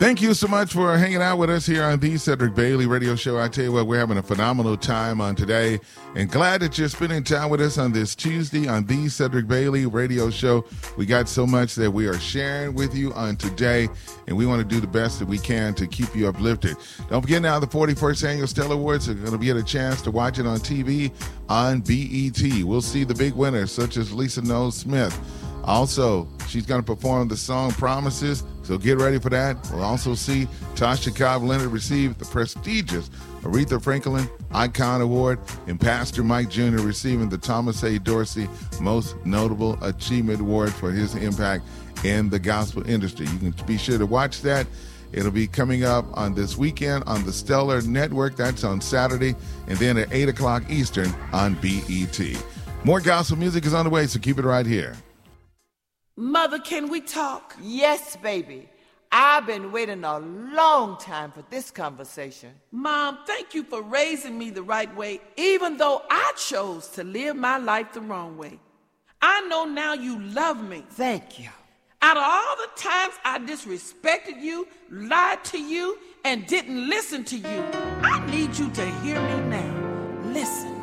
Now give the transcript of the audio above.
Thank you so much for hanging out with us here on the Cedric Bailey Radio Show. I tell you what, we're having a phenomenal time on today, and glad that you're spending time with us on this Tuesday on the Cedric Bailey Radio Show. We got so much that we are sharing with you on today, and we want to do the best that we can to keep you uplifted. Don't forget now, the 41st Annual Stellar Awards are going to get a chance to watch it on TV on BET. We'll see the big winners, such as Lisa Knowles Smith. Also, she's going to perform the song Promises, so get ready for that. We'll also see Tasha Cobb Leonard receive the prestigious Aretha Franklin Icon Award, and Pastor Mike Jr. receiving the Thomas A. Dorsey Most Notable Achievement Award for his impact in the gospel industry. You can be sure to watch that. It'll be coming up on this weekend on the Stellar Network. That's on Saturday, and then at 8 o'clock Eastern on BET. More gospel music is on the way, so keep it right here. Mother, can we talk? Yes, baby. I've been waiting a long time for this conversation. Mom, thank you for raising me the right way, even though I chose to live my life the wrong way. I know now you love me. Thank you. Out of all the times I disrespected you, lied to you, and didn't listen to you, I need you to hear me now. Listen.